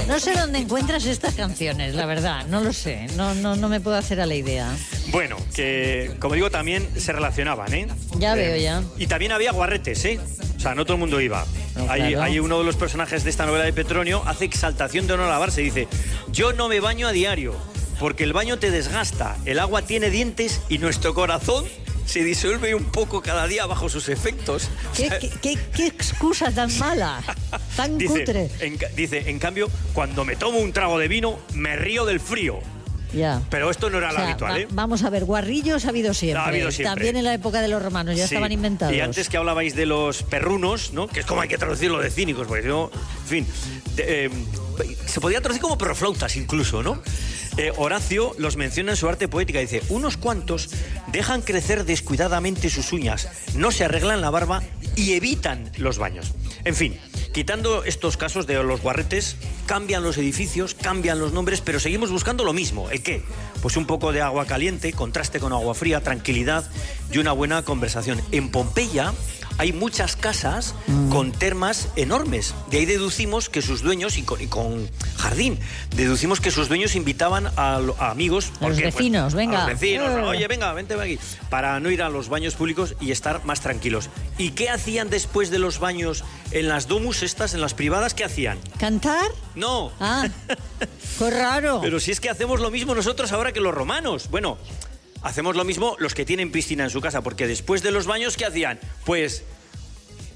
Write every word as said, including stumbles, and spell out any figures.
No sé dónde encuentras estas canciones, la verdad, no lo sé, no, no, no me puedo hacer a la idea. Bueno, que como digo, también se relacionaban, ¿eh? Ya eh, veo, ya. Y también había guarretes, ¿eh? O sea, no todo el mundo iba. No, hay, claro. hay uno de los personajes de esta novela de Petronio, hace exaltación de no lavarse, dice: yo no me baño a diario, porque el baño te desgasta, el agua tiene dientes y nuestro corazón se disuelve un poco cada día bajo sus efectos. ¿Qué, O sea, qué, qué, qué excusa tan mala, tan dice, cutre? En, dice, en cambio, cuando me tomo un trago de vino, me río del frío. Ya. Pero esto no era O lo sea, habitual, va- ¿eh? Vamos a ver, guarrillos ha habido siempre. Ha habido siempre. También en la época de los romanos, ya Sí. estaban inventados. Y antes que hablabais de los perrunos, ¿no? Que es como hay que traducirlo de cínicos, porque si no, en fin, de, eh, se podía traducir como perroflautas incluso, ¿no? Eh, Horacio los menciona en su arte poética, dice: unos cuantos dejan crecer descuidadamente sus uñas, no se arreglan la barba y evitan los baños. En fin, quitando estos casos de los guarretes, cambian los edificios, cambian los nombres, pero seguimos buscando lo mismo. ¿El qué? Pues un poco de agua caliente, contraste con agua fría, tranquilidad y una buena conversación. En Pompeya hay muchas casas mm. con termas enormes. De ahí deducimos que sus dueños, y con, y con jardín, deducimos que sus dueños invitaban a, a amigos. A los vecinos, pues, venga. A los vecinos, Uh. oye, venga, vente aquí. Para no ir a los baños públicos y estar más tranquilos. ¿Y qué hacían después de los baños en las domus estas, en las privadas? ¿Qué hacían? ¿Cantar? No. Ah, qué raro. Pero si es que hacemos lo mismo nosotros ahora que los romanos. Bueno, hacemos lo mismo los que tienen piscina en su casa, porque después de los baños, ¿qué hacían? Pues